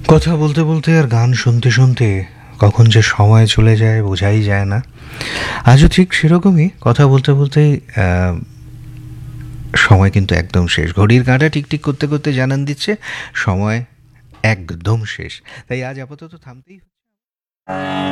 কথা বলতে বলতে আর গান শুনতে শুনতে কখন যে সময় চলে যায় বোঝাই যায় না। আজও ঠিক সেরকমই কথা বলতে বলতেই সময় কিন্তু একদম শেষ। ঘড়ির কাঁটা টিকটিক করতে করতে জানান দিচ্ছে সময় একদম শেষ। তাই আজ আপাতত থামতেই